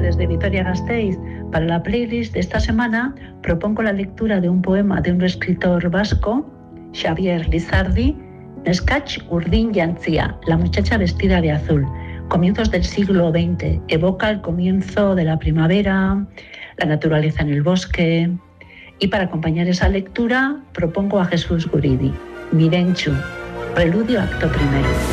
desde Vitoria-Gasteiz. Para la playlist de esta semana propongo la lectura de un poema de un escritor vasco, Xavier Lizardi, Neskatx urdin jantzia, la muchacha vestida de azul. Comienzos del siglo XX, evoca el comienzo de la primavera, la naturaleza en el bosque. Y para acompañar esa lectura propongo a Jesús Guridi, Mirentxu, preludio acto primero.